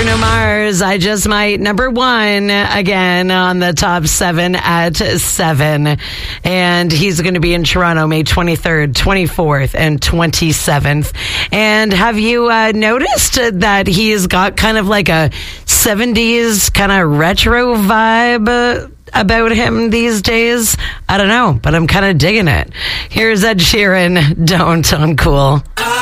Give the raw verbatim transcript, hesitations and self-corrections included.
Bruno Mars, I Just Might, number one again on the top seven at seven. And he's going to be in Toronto May twenty-third, twenty-fourth, and twenty-seventh. And have you uh, noticed that he's got kind of like a seventies kind of retro vibe about him these days? I don't know, but I'm kind of digging it. Here's Ed Sheeran, Don't on Cool.